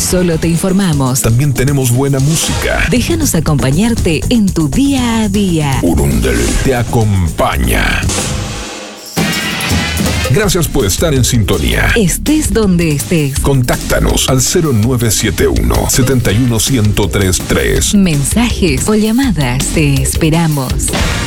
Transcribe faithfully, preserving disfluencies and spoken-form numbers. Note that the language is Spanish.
solo te informamos. También tenemos buena música. Déjanos acompañarte en tu día a día. Urundel te acompaña. Gracias por estar en sintonía. Estés donde estés. Contáctanos al cero nueve siete uno, siete uno, uno cero tres tres. Mensajes o llamadas. Te esperamos.